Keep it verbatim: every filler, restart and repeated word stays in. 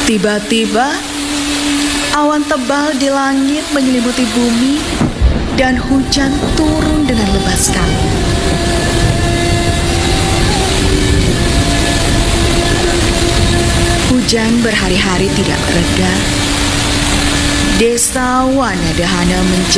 Tiba-tiba, awan tebal di langit menyelimuti bumi dan hujan turun dengan lebat sekali. Hujan berhari-hari tidak mereda. Desa Wanadahana menjadi